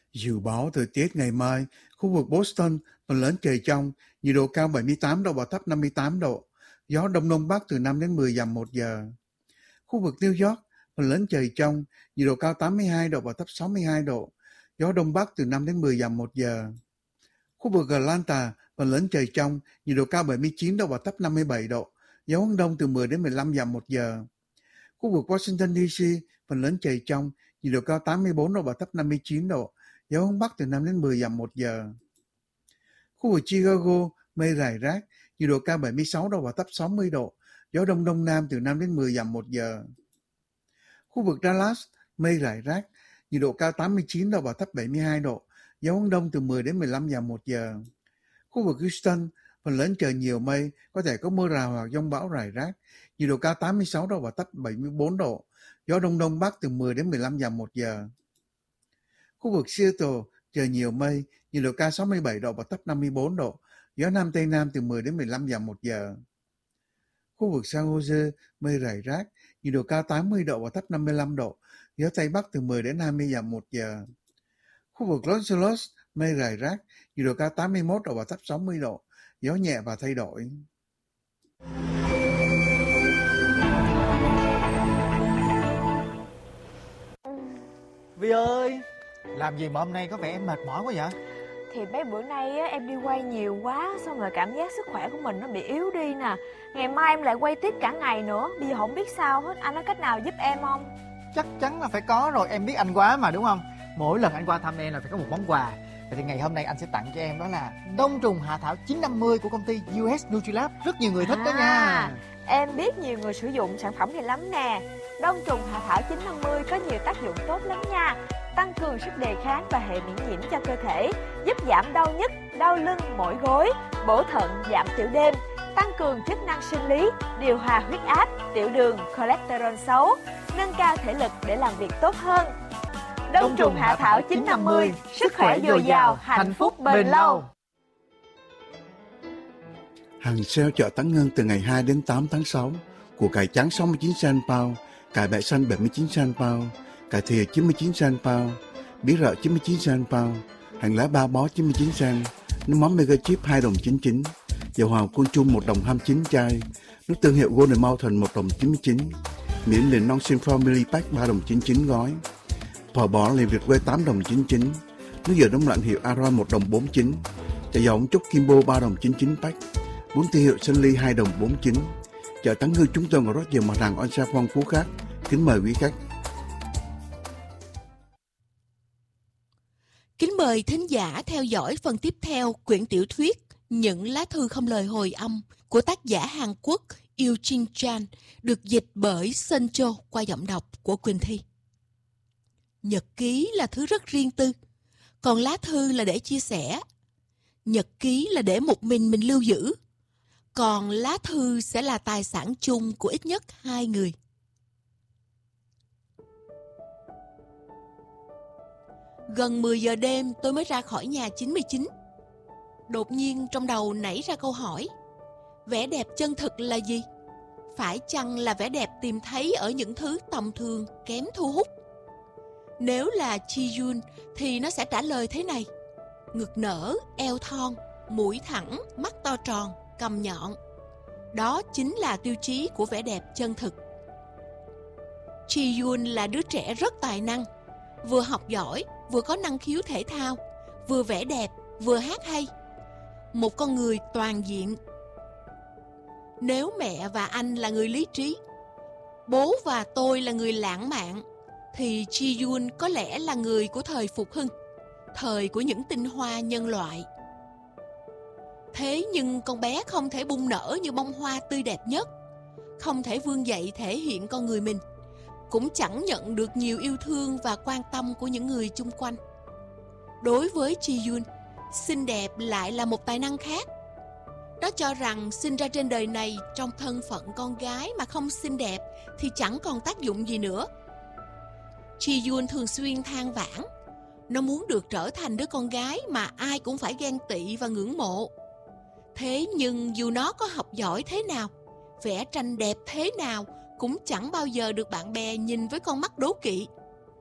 Dự báo thời tiết ngày mai, khu vực Boston phần lớn trời trong, nhiệt độ cao 78 độ và thấp 58 độ, gió đông đông bắc từ 5 đến 10 dặm một giờ. Khu vực New York phần lớn trời trong, nhiệt độ cao 82 độ và thấp 62 độ, gió đông bắc từ 5 đến 10 dặm một giờ. Khu vực Atlanta phần lớn trời trong, nhiệt độ cao 79 độ và thấp 57 độ, gió hướng đông từ 10 đến 15 dặm một giờ. Khu vực Washington DC phần lớn trời trong, nhiệt độ cao 84 độ và thấp 59 độ, gió hướng bắc từ 5 đến 10 dặm một giờ. Khu vực Chicago mây rải rác, nhiệt độ cao 76 độ và thấp 60 độ, gió đông đông nam từ 5 đến 10 dặm một giờ. Khu vực Dallas mây rải rác, nhiệt độ cao 89 độ và thấp 72 độ, gió hướng đông từ 10 đến 15 dặm một giờ. Khu vực Houston phần lớn trời nhiều mây, có thể có mưa rào hoặc dông bão rải rác, nhiệt độ cao 86 độ và thấp 74 độ, gió đông đông bắc từ 10 đến 15 dặm một giờ. Khu vực Seattle trời nhiều mây, nhiệt độ cao 67 độ và thấp 54 độ, gió nam tây nam từ 10 đến 15 dặm một giờ. Khu vực San Jose mây rải rác, nhiệt độ cao 80 độ và thấp 55 độ, gió tây bắc từ 10 đến 20 dặm một giờ. Khu vực Los Angeles mây rải rác, nhiệt độ cao 81 độ và thấp 60 độ, gió nhẹ và thay đổi. Vi ơi, làm gì mà hôm nay có vẻ em mệt mỏi quá vậy? Thì mấy bữa nay á, em đi quay nhiều quá, xong rồi cảm giác sức khỏe của mình nó bị yếu đi nè. Ngày mai em lại quay tiếp cả ngày nữa, bây giờ không biết sao hết. Anh có cách nào giúp em không? Chắc chắn là phải có rồi, em biết anh quá mà đúng không? Mỗi lần anh qua thăm em là phải có một món quà. Vậy thì ngày hôm nay anh sẽ tặng cho em đó là đông trùng hạ thảo 950 của công ty US Nutrilab. Rất nhiều người thích đó nha. Em biết nhiều người sử dụng sản phẩm này lắm nè. Đông trùng hạ thảo 950 có nhiều tác dụng tốt lắm nha. Tăng cường sức đề kháng và hệ miễn nhiễm cho cơ thể, giúp giảm đau nhức, đau lưng, mỏi gối, bổ thận, giảm tiểu đêm, tăng cường chức năng sinh lý, điều hòa huyết áp, tiểu đường, cholesterol xấu, nâng cao thể lực để làm việc tốt hơn. Đông trùng hạ thảo 950, sức khỏe dồi dào, hạnh phúc bền lâu. Hàng sale chợ Tán Ngân từ ngày 2 đến 8 tháng 6, củ cải trắng 69 cent pound, cải bẹ xanh 79 cent pound, cải thìa 99 cent pound, bí rợ 99 cent pound, hành lá ba bó 99 cent, nước mắm Mega Chip 2 đồng 99, dầu hào côn chung 1 đồng 29 chai, nước tương hiệu Golden Mountain 1 đồng 99, miến liền non Sinflower Mini Pack 3 đồng 99 gói, phở bò liền Việt quê 8 đồng 99, nước dừa đông lạnh hiệu Aron 1 đồng 49, chả dầu ống trúc Kimbo 3 đồng 99 pack, bún ti hiệu Sunny 2 đồng 49. Chợ Tán Ngân chúng tôi còn rất nhiều mặt hàng on sale phong phú khác. Kính mời quý khách. Kính mời thính giả theo dõi phần tiếp theo quyển tiểu thuyết Những lá thư không lời hồi âm của tác giả Hàn Quốc Eugene Chan, được dịch bởi Sun Cho qua giọng đọc của Quỳnh Thi. Nhật ký là thứ rất riêng tư, còn lá thư là để chia sẻ. Nhật ký là để một mình lưu giữ, còn lá thư sẽ là tài sản chung của ít nhất 2 người. Gần 10 giờ đêm tôi mới ra khỏi nhà 99. Đột nhiên trong đầu nảy ra câu hỏi: vẻ đẹp chân thực là gì? Phải chăng là vẻ đẹp tìm thấy ở những thứ tầm thường, kém thu hút? Nếu là Ji-yoon thì nó sẽ trả lời thế này: ngực nở, eo thon, mũi thẳng, mắt to tròn, cằm nhọn. Đó chính là tiêu chí của vẻ đẹp chân thực. Ji-yoon là đứa trẻ rất tài năng, vừa học giỏi, vừa có năng khiếu thể thao, vừa vẽ đẹp, vừa hát hay. Một con người toàn diện. Nếu mẹ và anh là người lý trí, bố và tôi là người lãng mạn, thì Ji-yoon có lẽ là người của thời Phục Hưng, thời của những tinh hoa nhân loại. Thế nhưng con bé không thể bung nở như bông hoa tươi đẹp nhất, không thể vươn dậy thể hiện con người mình, cũng chẳng nhận được nhiều yêu thương và quan tâm của những người chung quanh. Đối với Ji-yoon, xinh đẹp lại là một tài năng khác. Nó cho rằng sinh ra trên đời này trong thân phận con gái mà không xinh đẹp thì chẳng còn tác dụng gì nữa. Ji-yoon thường xuyên than vãn, nó muốn được trở thành đứa con gái mà ai cũng phải ghen tị và ngưỡng mộ. Thế nhưng dù nó có học giỏi thế nào, vẽ tranh đẹp thế nào, cũng chẳng bao giờ được bạn bè nhìn với con mắt đố kỵ.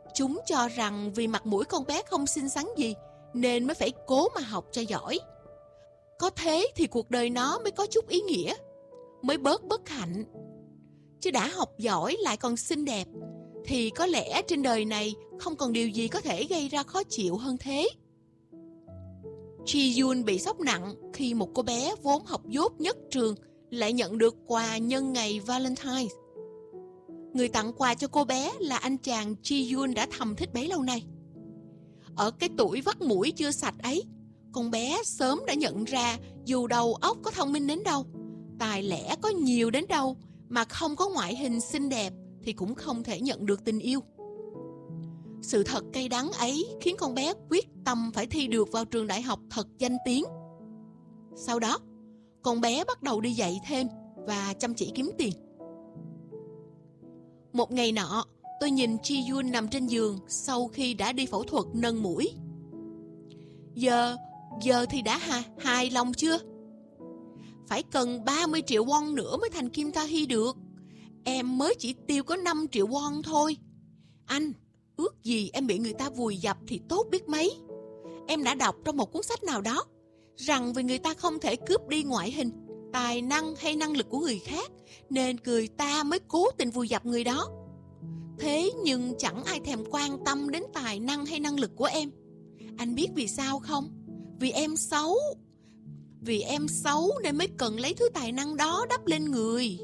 Chúng cho rằng vì mặt mũi con bé không xinh xắn gì nên mới phải cố mà học cho giỏi. Có thế thì cuộc đời nó mới có chút ý nghĩa, mới bớt bất hạnh. Chứ đã học giỏi lại còn xinh đẹp thì có lẽ trên đời này không còn điều gì có thể gây ra khó chịu hơn thế. Ji-yoon bị sốc nặng khi một cô bé vốn học dốt nhất trường lại nhận được quà nhân ngày Valentine. Người tặng quà cho cô bé là anh chàng Ji-yoon đã thầm thích bấy lâu nay. Ở cái tuổi vắt mũi chưa sạch ấy, con bé sớm đã nhận ra dù đầu óc có thông minh đến đâu, tài lẻ có nhiều đến đâu, mà không có ngoại hình xinh đẹp thì cũng không thể nhận được tình yêu. Sự thật cay đắng ấy khiến con bé quyết tâm phải thi được vào trường đại học thật danh tiếng. Sau đó, con bé bắt đầu đi dạy thêm và chăm chỉ kiếm tiền. Một ngày nọ, tôi nhìn Ji-yoon nằm trên giường sau khi đã đi phẫu thuật nâng mũi. Giờ thì đã hài lòng chưa? Phải cần 30 triệu won nữa mới thành Kim Ta-hee được. Em mới chỉ tiêu có 5 triệu won thôi. Anh, ước gì em bị người ta vùi dập thì tốt biết mấy. Em đã đọc trong một cuốn sách nào đó rằng vì người ta không thể cướp đi ngoại hình, tài năng hay năng lực của người khác, nên người ta mới cố tình vùi dập người đó. Thế nhưng chẳng ai thèm quan tâm đến tài năng hay năng lực của em. Anh biết vì sao không? Vì em xấu. Vì em xấu nên mới cần lấy thứ tài năng đó đắp lên người.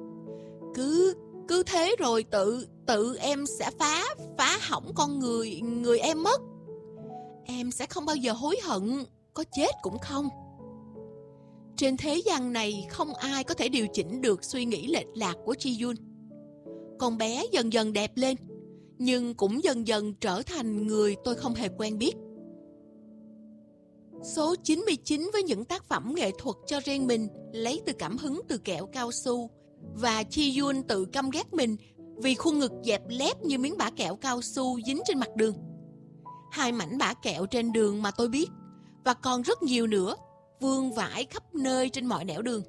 Cứ thế rồi tự em sẽ phá hỏng con người em mất. Em sẽ không bao giờ hối hận, có chết cũng không. Trên thế gian này không ai có thể điều chỉnh được suy nghĩ lệch lạc của Ji-yoon. Con bé dần dần đẹp lên, nhưng cũng dần dần trở thành người tôi không hề quen biết. Số 99 với những tác phẩm nghệ thuật cho riêng mình lấy từ cảm hứng từ kẹo cao su, và Ji-yoon tự căm ghét mình vì khuôn ngực dẹp lép như miếng bã kẹo cao su dính trên mặt đường. 2 mảnh bã kẹo trên đường mà tôi biết, và còn rất nhiều nữa, vương vãi khắp nơi trên mọi nẻo đường.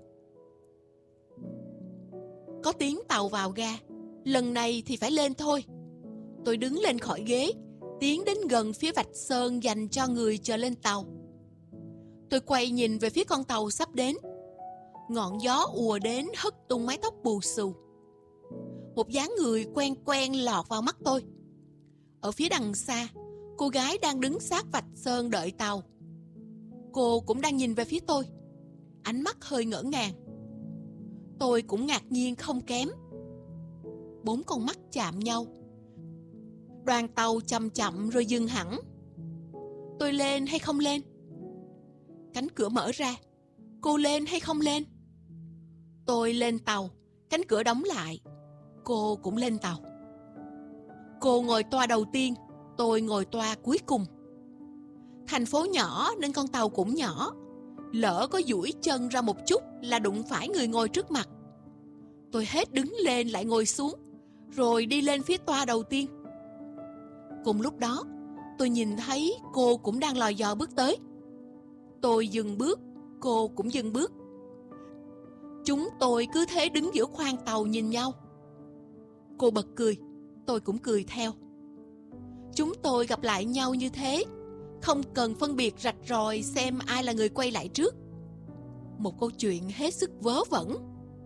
Có tiếng tàu vào ga, lần này thì phải lên thôi. Tôi đứng lên khỏi ghế, tiến đến gần phía vạch sơn dành cho người chờ lên tàu. Tôi quay nhìn về phía con tàu sắp đến. Ngọn gió ùa đến hất tung mái tóc bù xù. Một dáng người quen quen lọt vào mắt tôi. Ở phía đằng xa, cô gái đang đứng sát vạch sơn đợi tàu. Cô cũng đang nhìn về phía tôi, ánh mắt hơi ngỡ ngàng. Tôi cũng ngạc nhiên không kém. 4 con mắt chạm nhau. Đoàn tàu chậm chậm rồi dừng hẳn. Tôi lên hay không lên? Cánh cửa mở ra. Cô lên hay không lên? Tôi lên tàu. Cánh cửa đóng lại. Cô cũng lên tàu. Cô ngồi toa đầu tiên, tôi ngồi toa cuối cùng. Thành phố nhỏ nên con tàu cũng nhỏ. Lỡ có duỗi chân ra một chút là đụng phải người ngồi trước mặt. Tôi hết đứng lên lại ngồi xuống, rồi đi lên phía toa đầu tiên. Cùng lúc đó, tôi nhìn thấy cô cũng đang lò dò bước tới. Tôi dừng bước, cô cũng dừng bước. Chúng tôi cứ thế đứng giữa khoang tàu nhìn nhau. Cô bật cười, tôi cũng cười theo. Chúng tôi gặp lại nhau như thế, không cần phân biệt rạch ròi xem ai là người quay lại trước. Một câu chuyện hết sức vớ vẩn.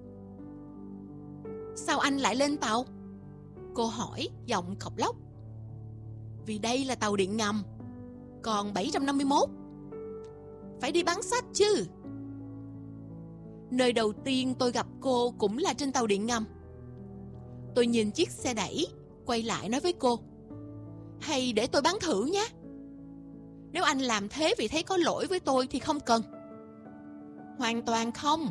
Sao anh lại lên tàu? Cô hỏi giọng khóc lóc. Vì đây là tàu điện ngầm, còn 751. Phải đi bán sách chứ. Nơi đầu tiên tôi gặp cô cũng là trên tàu điện ngầm. Tôi nhìn chiếc xe đẩy, quay lại nói với cô. Hay để tôi bán thử nhé. Nếu anh làm thế vì thấy có lỗi với tôi thì không cần. Hoàn toàn không.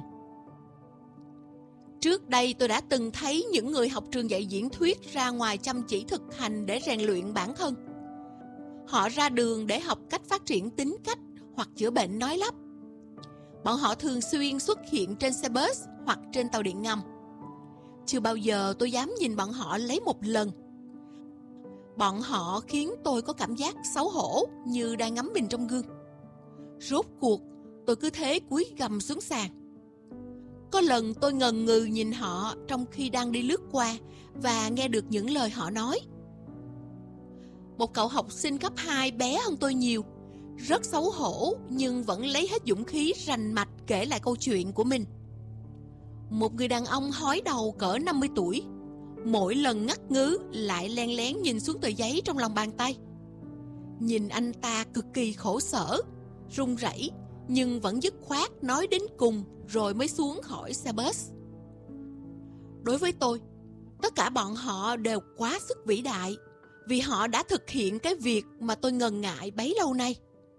Trước đây tôi đã từng thấy những người học trường dạy diễn thuyết ra ngoài chăm chỉ thực hành để rèn luyện bản thân. Họ ra đường để học cách phát triển tính cách hoặc chữa bệnh nói lắp. Bọn họ thường xuyên xuất hiện trên xe bus hoặc trên tàu điện ngầm. Chưa bao giờ tôi dám nhìn bọn họ lấy một lần. Bọn họ khiến tôi có cảm giác xấu hổ như đang ngắm mình trong gương. Rốt cuộc, tôi cứ thế cúi gằm xuống sàn. Có lần tôi ngần ngừ nhìn họ trong khi đang đi lướt qua và nghe được những lời họ nói. một cậu học sinh cấp 2 bé hơn tôi nhiều, rất xấu hổ nhưng vẫn lấy hết dũng khí rành mạch kể lại câu chuyện của mình. Một người đàn ông hói đầu cỡ 50 tuổi, mỗi lần ngắt ngứ lại len lén nhìn xuống tờ giấy trong lòng bàn tay. Nhìn anh ta cực kỳ khổ sở, run rẩy nhưng vẫn dứt khoát nói đến cùng rồi mới xuống khỏi xe bus. Đối với tôi, tất cả bọn họ đều quá sức vĩ đại, vì họ đã thực hiện cái việc mà tôi ngần ngại bấy lâu nay.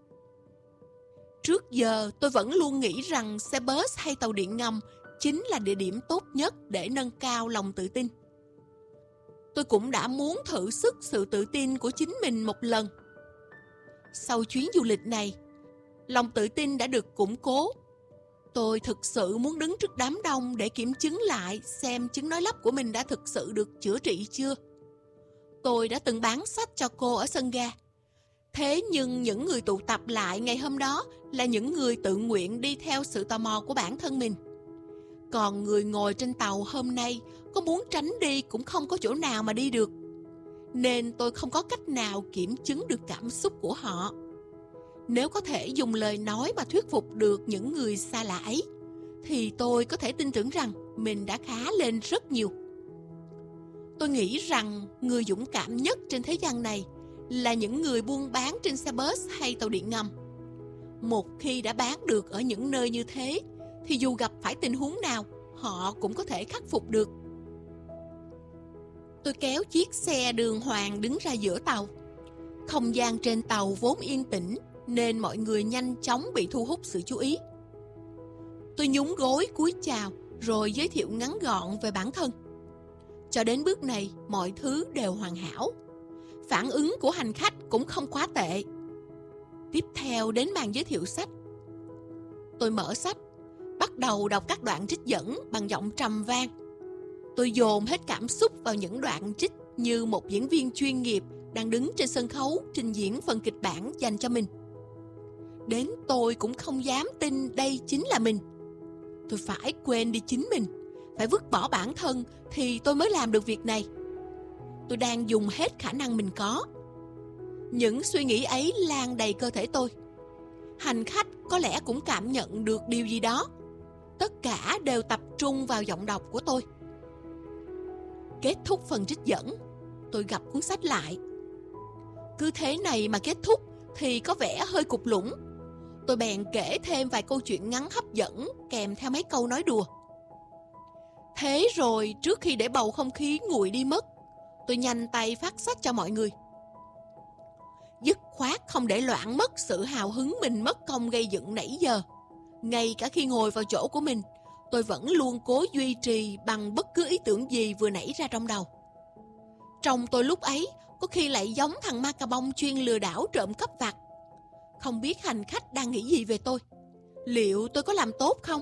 Trước giờ tôi vẫn luôn nghĩ rằng xe bus hay tàu điện ngầm chính là địa điểm tốt nhất để nâng cao lòng tự tin. Tôi cũng đã muốn thử sức sự tự tin của chính mình một lần. Sau chuyến du lịch này, lòng tự tin đã được củng cố. Tôi thực sự muốn đứng trước đám đông để kiểm chứng lại xem chứng nói lắp của mình đã thực sự được chữa trị chưa. Tôi đã từng bán sách cho cô ở sân ga. Thế nhưng những người tụ tập lại ngày hôm đó là những người tự nguyện đi theo sự tò mò của bản thân mình. Còn người ngồi trên tàu hôm nay có muốn tránh đi cũng không có chỗ nào mà đi được. Nên tôi không có cách nào kiểm chứng được cảm xúc của họ. Nếu có thể dùng lời nói mà thuyết phục được những người xa lạ ấy, thì tôi có thể tin tưởng rằng mình đã khá lên rất nhiều. Tôi nghĩ rằng người dũng cảm nhất trên thế gian này là những người buôn bán trên xe bus hay tàu điện ngầm. Một khi đã bán được ở những nơi như thế, thì dù gặp phải tình huống nào, họ cũng có thể khắc phục được. Tôi kéo chiếc xe đường hoàng đứng ra giữa tàu. Không gian trên tàu vốn yên tĩnh, nên mọi người nhanh chóng bị thu hút sự chú ý. Tôi nhún gối cúi chào, rồi giới thiệu ngắn gọn về bản thân. Cho đến bước này, mọi thứ đều hoàn hảo. Phản ứng của hành khách cũng không quá tệ. Tiếp theo đến màn giới thiệu sách. Tôi mở sách, bắt đầu đọc các đoạn trích dẫn bằng giọng trầm vang. Tôi dồn hết cảm xúc vào những đoạn trích như một diễn viên chuyên nghiệp đang đứng trên sân khấu trình diễn phần kịch bản dành cho mình. Đến tôi cũng không dám tin đây chính là mình. Tôi phải quên đi chính mình, phải vứt bỏ bản thân thì tôi mới làm được việc này. Tôi đang dùng hết khả năng mình có. Những suy nghĩ ấy lan đầy cơ thể tôi. Hành khách có lẽ cũng cảm nhận được điều gì đó. Tất cả đều tập trung vào giọng đọc của tôi. Kết thúc phần trích dẫn, tôi gập cuốn sách lại. Cứ thế này mà kết thúc thì có vẻ hơi cục lũng. Tôi bèn kể thêm vài câu chuyện ngắn hấp dẫn kèm theo mấy câu nói đùa. Thế rồi trước khi để bầu không khí nguội đi mất, tôi nhanh tay phát sách cho mọi người. Dứt khoát không để loạn mất sự hào hứng mình mất công gây dựng nãy giờ. Ngay cả khi ngồi vào chỗ của mình, tôi vẫn luôn cố duy trì bằng bất cứ ý tưởng gì vừa nảy ra trong đầu. Trong tôi lúc ấy có khi lại giống thằng ma cà bông chuyên lừa đảo trộm cắp vặt. Không biết hành khách đang nghĩ gì về tôi. Liệu tôi có làm tốt không?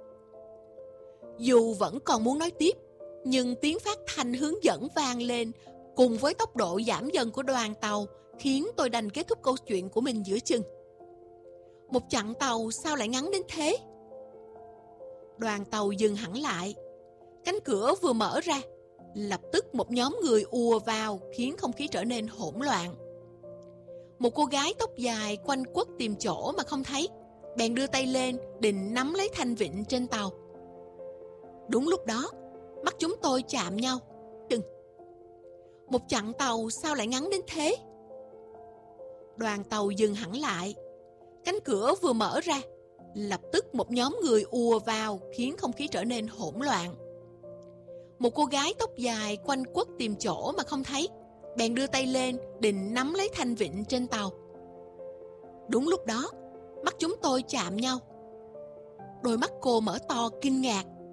Dù vẫn còn muốn nói tiếp, nhưng tiếng phát thanh hướng dẫn vang lên cùng với tốc độ giảm dần của đoàn tàu khiến tôi đành kết thúc câu chuyện của mình giữa chừng. Một chặng tàu sao lại ngắn đến thế? Đoàn tàu dừng hẳn lại. Cánh cửa vừa mở ra, lập tức một nhóm người ùa vào khiến không khí trở nên hỗn loạn. Một cô gái tóc dài quanh quất tìm chỗ mà không thấy, bèn đưa tay lên định nắm lấy thanh vịn trên tàu. Đúng lúc đó, mắt chúng tôi chạm nhau. Đừng! Một chặng tàu sao lại ngắn đến thế? Đoàn tàu dừng hẳn lại. Cánh cửa vừa mở ra, lập tức một nhóm người ùa vào khiến không khí trở nên hỗn loạn. Một cô gái tóc dài quanh quất tìm chỗ mà không thấy, bèn đưa tay lên định nắm lấy thanh vịn trên tàu. Đúng lúc đó, mắt chúng tôi chạm nhau. Đôi mắt cô mở to kinh ngạc.